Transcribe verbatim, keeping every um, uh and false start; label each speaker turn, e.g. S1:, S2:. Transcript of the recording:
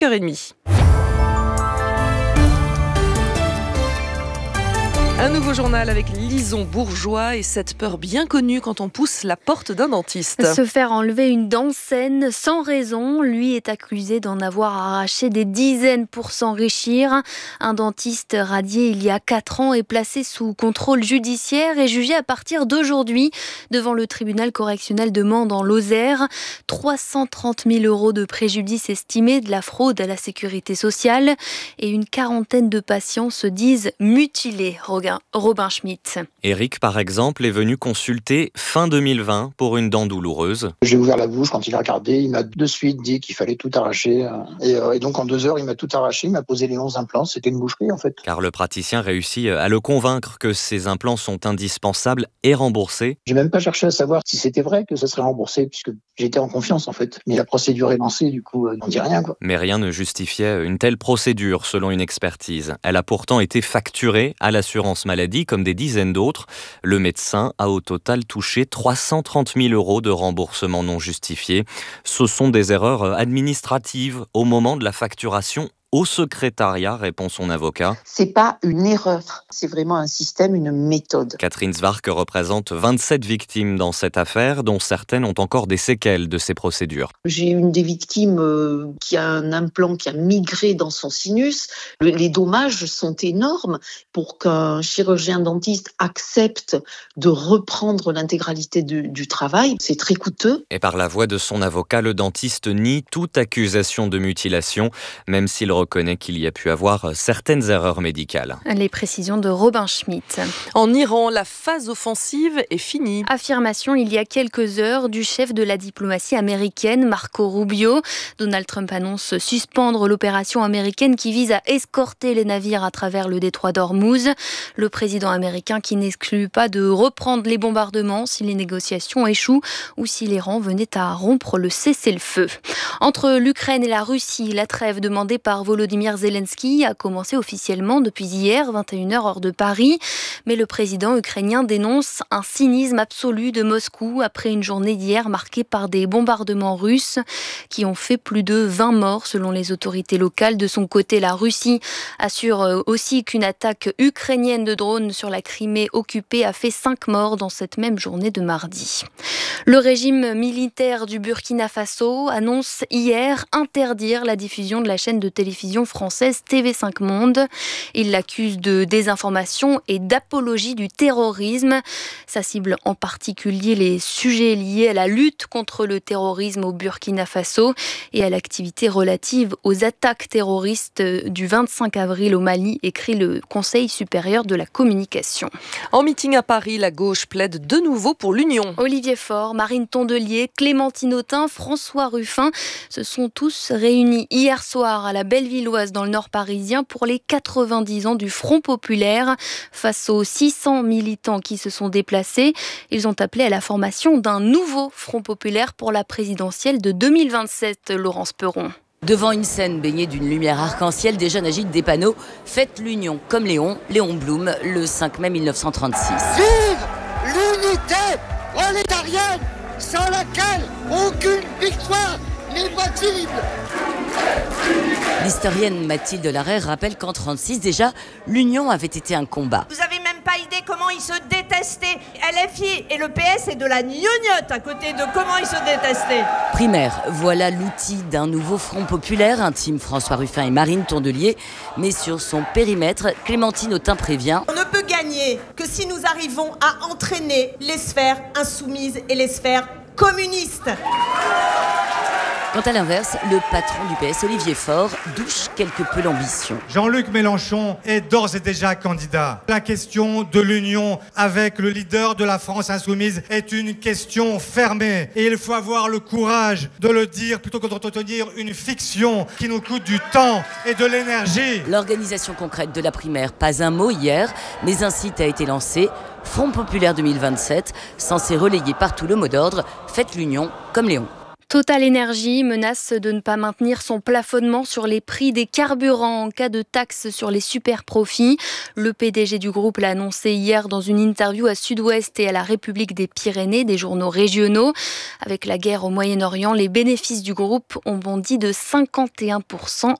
S1: heure trente. Un nouveau journal avec Lison Bourgeois et cette peur bien connue quand on pousse la porte d'un dentiste.
S2: Se faire enlever une dent saine sans raison. Lui est accusé d'en avoir arraché des dizaines pour s'enrichir. Un dentiste radié il y a quatre ans est placé sous contrôle judiciaire et jugé à partir d'aujourd'hui devant le tribunal correctionnel de Mende en Lozère. trois cent trente mille euros de préjudice estimé, de la fraude à la sécurité sociale et une quarantaine de patients se disent mutilés. Robin Schmitt.
S3: Eric, par exemple, est venu consulter fin deux mille vingt pour une dent douloureuse.
S4: J'ai ouvert la bouche quand il a regardé. Il m'a de suite dit qu'il fallait tout arracher. Et, euh, et donc, en deux heures, il m'a tout arraché. Il m'a posé les onze implants. C'était une boucherie, en fait.
S3: Car le praticien réussit à le convaincre que ces implants sont indispensables et remboursés.
S4: J'ai même pas cherché à savoir si c'était vrai que ça serait remboursé, puisque j'étais en confiance, en fait. Mais la procédure est lancée, du coup, euh, on dit rien, quoi.
S3: Mais rien ne justifiait une telle procédure, selon une expertise. Elle a pourtant été facturée à l'assurance maladie, comme des dizaines d'autres. Le médecin a au total touché trois cent trente mille euros de remboursement non justifié. Ce sont des erreurs administratives au moment de la facturation au secrétariat, répond son avocat.
S5: C'est pas une erreur, c'est vraiment un système, une méthode.
S3: Catherine Zwark représente vingt-sept victimes dans cette affaire, dont certaines ont encore des séquelles de ces procédures.
S5: J'ai une des victimes euh, qui a un implant qui a migré dans son sinus. Le, les dommages sont énormes pour qu'un chirurgien dentiste accepte de reprendre l'intégralité du, du travail. C'est très coûteux.
S3: Et par la voix de son avocat, le dentiste nie toute accusation de mutilation, même s'il reconnaît qu'il y a pu avoir certaines erreurs médicales.
S2: Les précisions de Robin Schmitt.
S1: En Iran, la phase offensive est finie.
S2: Affirmation il y a quelques heures du chef de la diplomatie américaine, Marco Rubio. Donald Trump annonce suspendre l'opération américaine qui vise à escorter les navires à travers le détroit d'Ormuz. Le président américain qui n'exclut pas de reprendre les bombardements si les négociations échouent ou si l'Iran venait à rompre le cessez-le-feu. Entre l'Ukraine et la Russie, la trêve demandée par Volodymyr Zelensky a commencé officiellement depuis hier, vingt et une heures heure de Paris. Mais le président ukrainien dénonce un cynisme absolu de Moscou après une journée d'hier marquée par des bombardements russes qui ont fait plus de vingt morts selon les autorités locales. De son côté, la Russie assure aussi qu'une attaque ukrainienne de drones sur la Crimée occupée a fait cinq morts dans cette même journée de mardi. Le régime militaire du Burkina Faso annonce hier interdire la diffusion de la chaîne de télévision française T V cinq Monde. Il l'accuse de désinformation et d'apologie du terrorisme. Ça cible en particulier les sujets liés à la lutte contre le terrorisme au Burkina Faso et à l'activité relative aux attaques terroristes du vingt-cinq avril au Mali, écrit le Conseil supérieur de la communication.
S1: En meeting à Paris, la gauche plaide de nouveau pour l'union.
S2: Olivier Faure, Marine Tondelier, Clémentine Autain, François Ruffin se sont tous réunis hier soir à la Bellevilloise dans le Nord parisien pour les quatre-vingt-dix ans du Front populaire. Face aux six cents militants qui se sont déplacés, ils ont appelé à la formation d'un nouveau Front populaire pour la présidentielle de deux mille vingt-sept, Laurence Perron.
S6: Devant une scène baignée d'une lumière arc-en-ciel, des jeunes agitent des panneaux « Faites l'union comme Léon, Léon Blum, le cinq mai mille neuf cent trente-six ».
S7: Vive l'unité prolétarienne sans laquelle aucune victoire n'est possible.
S6: L'historienne Mathilde Larrey rappelle qu'en trente-six déjà, l'union avait été un combat.
S8: Vous avez même pas idée comment ils se détestaient. L F I et le P S est de la gnognotte à côté de comment ils se détestaient.
S6: Primaire, voilà l'outil d'un nouveau Front populaire, intime François Ruffin et Marine Tondelier. Mais sur son périmètre, Clémentine Autain prévient.
S8: On ne peut gagner que si nous arrivons à entraîner les sphères insoumises et les sphères communistes.
S6: Quant à l'inverse, le patron du P S, Olivier Faure, douche quelque peu l'ambition.
S9: Jean-Luc Mélenchon est d'ores et déjà candidat. La question de l'union avec le leader de la France insoumise est une question fermée. Et il faut avoir le courage de le dire plutôt que d'entretenir une fiction qui nous coûte du temps et de l'énergie.
S6: L'organisation concrète de la primaire, pas un mot hier, mais un site a été lancé. Front populaire deux mille vingt-sept, censé relayer partout le mot d'ordre « Faites l'union comme Léon ».
S2: Total Energy menace de ne pas maintenir son plafonnement sur les prix des carburants en cas de taxe sur les super profits. Le P D G du groupe l'a annoncé hier dans une interview à Sud-Ouest et à la République des Pyrénées, des journaux régionaux. Avec la guerre au Moyen-Orient, les bénéfices du groupe ont bondi de cinquante et un pour cent